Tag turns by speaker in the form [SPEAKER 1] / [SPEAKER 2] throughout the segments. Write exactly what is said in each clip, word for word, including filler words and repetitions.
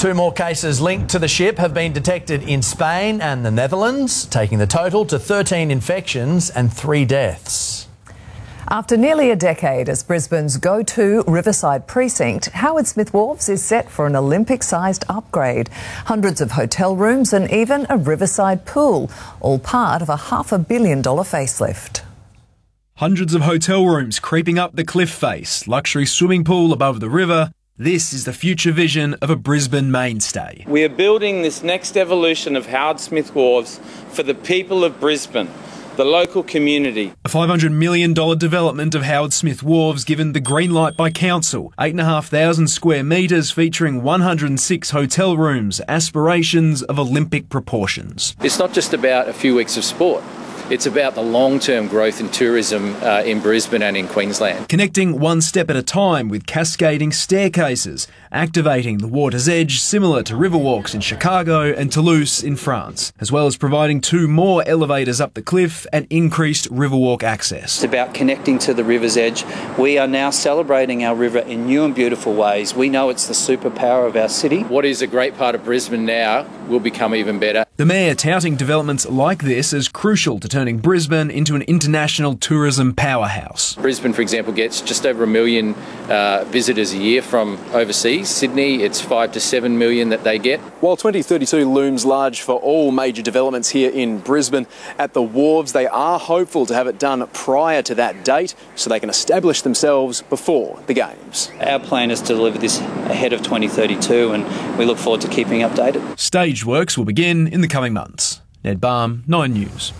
[SPEAKER 1] Two more cases linked to the ship have been detected in Spain and the Netherlands, taking the total to thirteen infections and three deaths.
[SPEAKER 2] After nearly a decade as Brisbane's go-to riverside precinct, Howard Smith Wharves is set for an Olympic-sized upgrade. Hundreds of hotel rooms and even a riverside pool, all part of a half a billion dollar facelift.
[SPEAKER 3] Hundreds of hotel rooms creeping up the cliff face, luxury swimming pool above the river. This is the future vision of a Brisbane mainstay.
[SPEAKER 4] We are building this next evolution of Howard Smith Wharves for the people of Brisbane, the local community.
[SPEAKER 3] A five hundred million dollars development of Howard Smith Wharves given the green light by council. eight thousand five hundred square metres featuring one hundred six hotel rooms, aspirations of Olympic proportions.
[SPEAKER 5] It's not just about a few weeks of sport. It's about the long-term growth in tourism uh, in Brisbane and in Queensland.
[SPEAKER 3] Connecting one step at a time with cascading staircases, activating the water's edge similar to riverwalks in Chicago and Toulouse in France, as well as providing two more elevators up the cliff and increased riverwalk access.
[SPEAKER 6] It's about connecting to the river's edge. We are now celebrating our river in new and beautiful ways. We know it's the superpower of our city.
[SPEAKER 5] What is a great part of Brisbane now will become even better.
[SPEAKER 3] The Mayor touting developments like this as crucial to turning Brisbane into an international tourism powerhouse.
[SPEAKER 5] Brisbane, for example, gets just over a million uh, visitors a year from overseas. Sydney, it's five to seven million that they get.
[SPEAKER 7] While twenty thirty-two looms large for all major developments here in Brisbane, at the Wharves they are hopeful to have it done prior to that date so they can establish themselves before the Games.
[SPEAKER 6] Our plan is to deliver this ahead of twenty thirty-two and we look forward to keeping updated.
[SPEAKER 3] Staged works will begin in the coming months. Ned Balm, Nine News.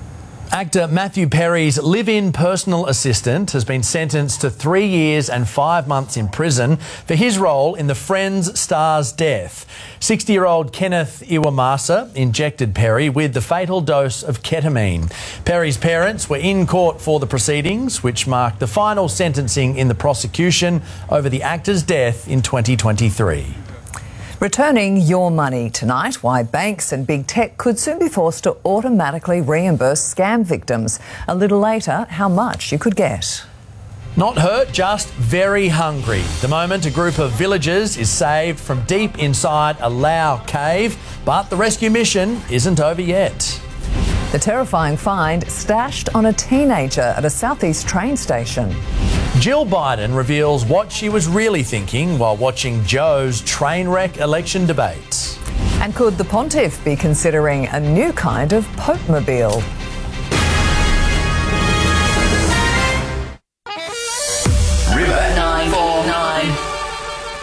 [SPEAKER 1] Actor Matthew Perry's live-in personal assistant has been sentenced to three years and five months in prison for his role in the Friends star's death. sixty-year-old Kenneth Iwamasa injected Perry with the fatal dose of ketamine. Perry's parents were in court for the proceedings, which marked the final sentencing in the prosecution over the actor's death in twenty twenty-three.
[SPEAKER 2] Returning your money tonight, why banks and big tech could soon be forced to automatically reimburse scam victims. A little later, how much you could get.
[SPEAKER 1] Not hurt, just very hungry. The moment a group of villagers is saved from deep inside a Lao cave, but the rescue mission isn't over yet.
[SPEAKER 2] The terrifying find stashed on a teenager at a southeast train station.
[SPEAKER 1] Jill Biden reveals what she was really thinking while watching Joe's train wreck election debate.
[SPEAKER 2] And could the Pontiff be considering a new kind of Pope-mobile?